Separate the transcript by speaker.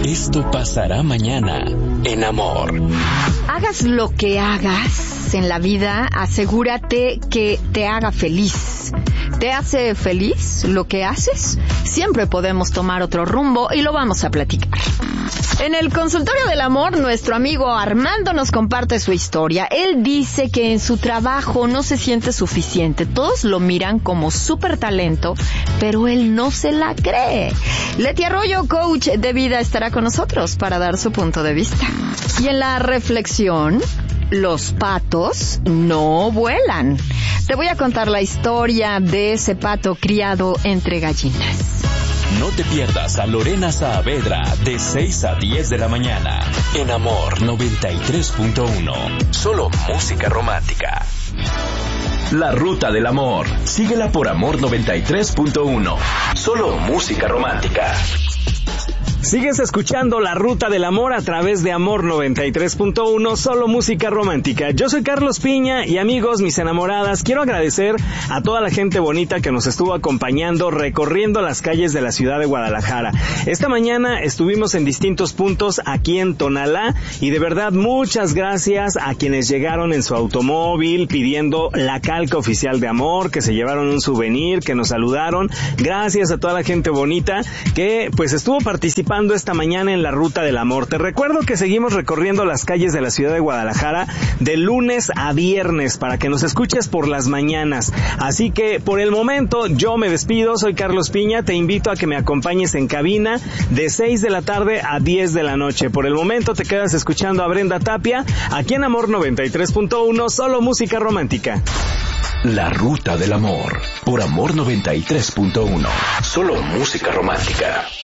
Speaker 1: Esto pasará mañana en Amor.
Speaker 2: Hagas lo que hagas en la vida, asegúrate que te haga feliz. ¿Te hace feliz lo que haces? Siempre podemos tomar otro rumbo y lo vamos a platicar. En el consultorio del amor, nuestro amigo Armando nos comparte su historia. Él dice que en su trabajo no se siente suficiente. Todos lo miran como súper talento, pero él no se la cree. Leti Arroyo, coach de vida, estará con nosotros para dar su punto de vista. Y en la reflexión, los patos no vuelan. Te voy a contar la historia de ese pato criado entre gallinas.
Speaker 1: No te pierdas a Lorena Saavedra de 6 a 10 de la mañana en Amor 93.1. Solo música romántica. La Ruta del Amor. Síguela por Amor 93.1. Solo música romántica.
Speaker 3: Sigues escuchando La Ruta del Amor a través de Amor 93.1, solo música romántica. Yo soy Carlos Piña y amigos, mis enamoradas, quiero agradecer a toda la gente bonita que nos estuvo acompañando recorriendo las calles de la ciudad de Guadalajara. Esta mañana estuvimos en distintos puntos aquí en Tonalá y de verdad muchas gracias a quienes llegaron en su automóvil pidiendo la calca oficial de Amor, que se llevaron un souvenir, que nos saludaron. Gracias a toda la gente bonita que pues estuvo participando esta mañana en la Ruta del Amor. Te recuerdo que seguimos recorriendo las calles de la ciudad de Guadalajara de lunes a viernes para que nos escuches por las mañanas. Así que por el momento yo me despido, soy Carlos Piña, te invito a que me acompañes en cabina de 6 de la tarde a 10 de la noche. Por el momento te quedas escuchando a Brenda Tapia aquí en Amor 93.1, solo música romántica.
Speaker 1: La Ruta del Amor por Amor 93.1, solo música romántica.